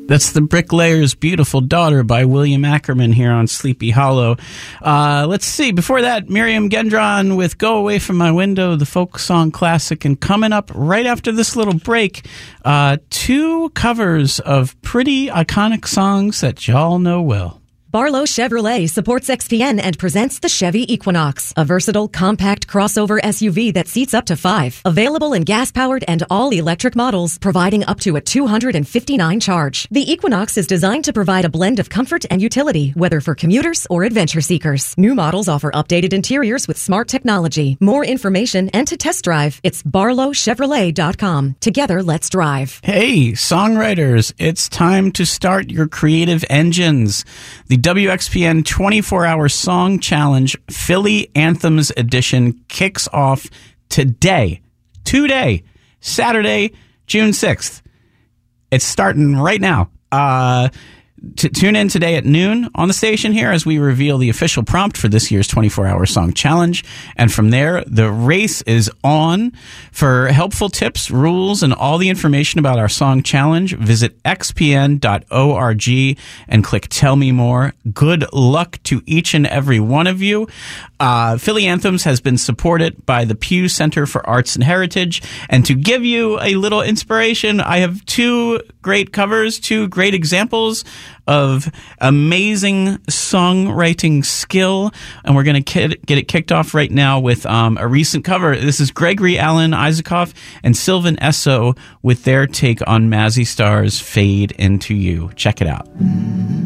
That's The Bricklayer's Beautiful Daughter by William Ackerman here on Sleepy Hollow. Let's see. Before that, Miriam Gendron with Go Away From My Window, the folk song classic. And coming up right after this little break, two covers of pretty iconic songs that y'all know well. Barlow Chevrolet supports XPN and presents the Chevy Equinox, a versatile, compact crossover SUV that seats up to 5. Available in gas-powered and all-electric models, providing up to a 259 charge. The Equinox is designed to provide a blend of comfort and utility, whether for commuters or adventure seekers. New models offer updated interiors with smart technology. More information and to test drive, it's barlowchevrolet.com. Together, let's drive. Hey, songwriters, it's time to start your creative engines. The WXPN 24-Hour Song Challenge Philly Anthems Edition kicks off today, Saturday, June 6th. It's starting right now. Tune in today at noon on the station here as we reveal the official prompt for this year's 24-Hour Song Challenge. And from there, the race is on. For helpful tips, rules, and all the information about our song challenge, visit xpn.org and click Tell Me More. Good luck to each and every one of you. Philly Anthems has been supported by the Pew Center for Arts and Heritage. And to give you a little inspiration, I have two great covers, two great examples of amazing songwriting skill, and we're going to get it kicked off right now with a recent cover. This is Gregory Alan Isaacoff and Sylvan Esso with their take on Mazzy Star's Fade Into You. Check it out.